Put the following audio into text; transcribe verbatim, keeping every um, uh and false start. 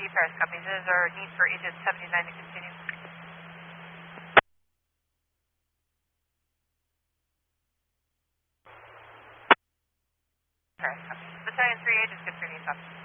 Paris, copy. This is our need for agent seventy-nine to continue. Paris, copy. Battalion three agents, good for you, copy.